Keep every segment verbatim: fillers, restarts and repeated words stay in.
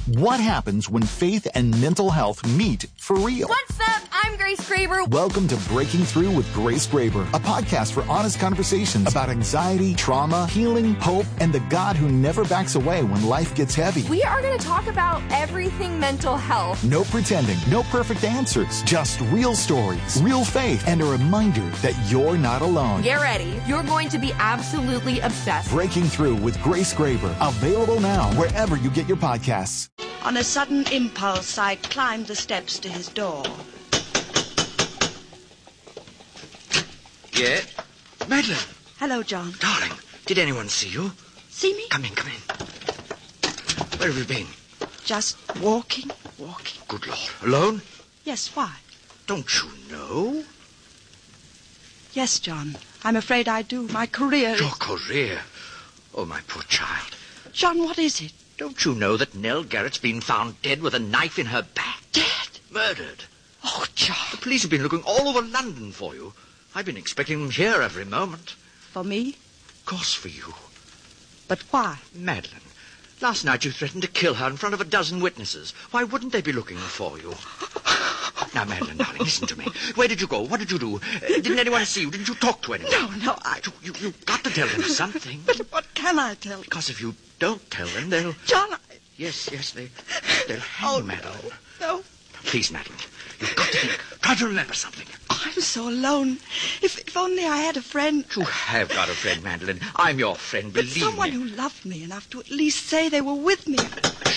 What happens when faith and mental health meet for real? What's up? I'm Grace Graber. Welcome to Breaking Through with Grace Graber, a podcast for honest conversations about anxiety, trauma, healing, hope, and the God who never backs away when life gets heavy. We are going to talk about everything mental health. No pretending, no perfect answers, just real stories, real faith, and a reminder that you're not alone. Get ready. You're going to be absolutely obsessed. Breaking Through with Grace Graber, available now wherever you get your podcasts. On a sudden impulse, I climbed the steps to his door. Yeah? Madeline. Hello, John. Darling, did anyone see you? See me? Come in, come in. Where have you been? Just walking, walking. Good Lord. Alone? Yes, why? Don't you know? Yes, John. I'm afraid I do. My career Your is... career? Oh, my poor child. John, what is it? Don't you know that Nell Garrett's been found dead with a knife in her back? Dead? Murdered. Oh, John. The police have been looking all over London for you. I've been expecting them here every moment. For me? Of course for you. But why? Madeline, last night you threatened to kill her in front of a dozen witnesses. Why wouldn't they be looking for you? Now, Madeline, darling, listen to me. Where did you go? What did you do? Uh, didn't anyone see you? Didn't you talk to anyone? No, no, I... You, you, you've got to tell them something. But what can I tell? Because if you don't tell them, they'll... John, I... Yes, yes, they, they'll hang Oh, Madeline. no. Please, Madeline, you've got to think. Try to remember something. I'm so alone. If, if only I had a friend. You have got a friend, Madeline. I'm your friend, But believe someone me. who loved me enough to at least say they were with me.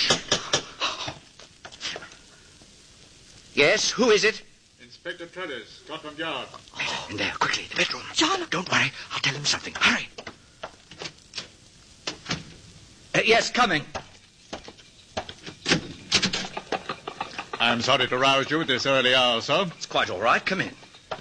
Yes, who is it? Inspector Trellis, Scotland Yard. In there, quickly, the bedroom. John. Don't worry, I'll tell him something. Hurry. Uh, yes, coming. I'm sorry to rouse you at this early hour, sir. It's quite all right. Come in.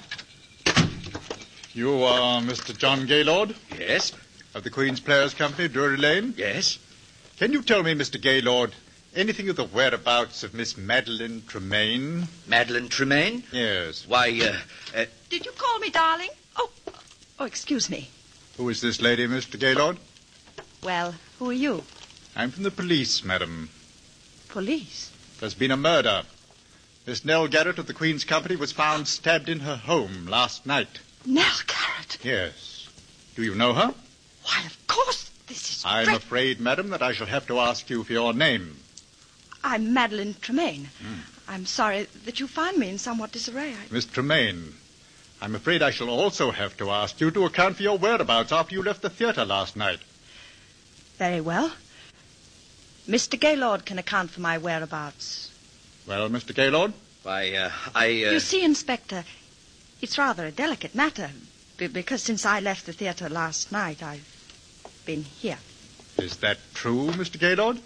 You are Mister John Gaylord Yes, of the Queen's Players Company, Drury Lane. yes. Can you tell me, Mister Gaylord, anything of the whereabouts of Miss Madeline Tremaine? Madeline Tremaine? Yes. Why, uh, uh, Did you call me darling? Oh, oh, excuse me. Who is this lady, Mister Gaylord? Well, who are you? I'm from the police, madam. Police? There's been a murder. Miss Nell Garrett of the Queen's Company was found stabbed in her home last night. Nell Garrett? Yes. Do you know her? Why, of course. This is I'm dread- afraid, madam, that I shall have to ask you for your name. I'm Madeline Tremaine. I'm sorry that you find me in somewhat disarray. I... Miss Tremaine, I'm afraid I shall also have to ask you to account for your whereabouts after you left the theater last night. Very well. Mister Gaylord can account for my whereabouts. Well, Mister Gaylord? why, uh, I, uh... You see, Inspector, it's rather a delicate matter, b- because since I left the theater last night, I've been here. Is that true, Mister Gaylord?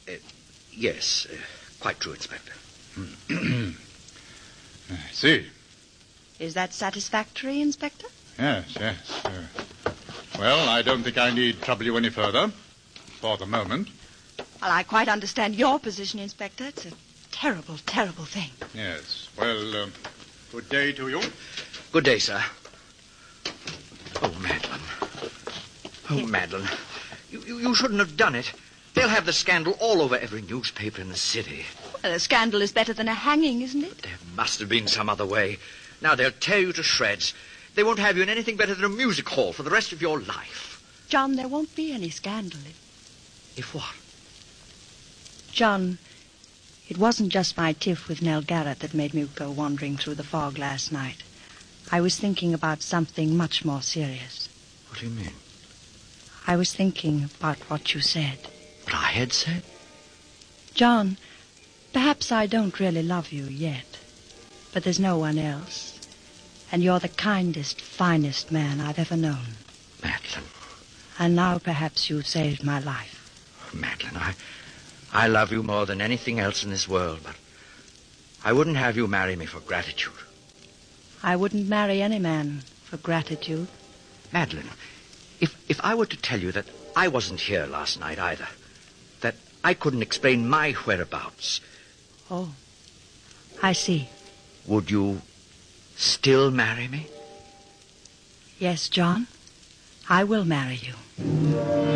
Yes, uh, quite true, Inspector. I see. Is that satisfactory, Inspector? Yes, yes. Uh, well, I don't think I need trouble you any further, for the moment. Well, I quite understand your position, Inspector. It's a terrible, terrible thing. Yes. Well, um, good day to you. Good day, sir. Oh, Madeline. Oh, Madeline. You, you, you shouldn't have done it. They'll have the scandal all over every newspaper in the city. Well, a scandal is better than a hanging, isn't it? There must have been some other way. Now they'll tear you to shreds. They won't have you in anything better than a music hall for the rest of your life. John, there won't be any scandal. If what? John, it wasn't just my tiff with Nell Garrett that made me go wandering through the fog last night. I was thinking about something much more serious. What do you mean? I was thinking about what you said. What I had said? John, perhaps I don't really love you yet, but there's no one else. And you're the kindest, finest man I've ever known. Madeline. And now perhaps you've saved my life. Madeline, I, I love you more than anything else in this world, but I wouldn't have you marry me for gratitude. I wouldn't marry any man for gratitude. Madeline, if, if I were to tell you that I wasn't here last night either, that I couldn't explain my whereabouts... Oh, I see. Would you still marry me? Yes, John, I will marry you.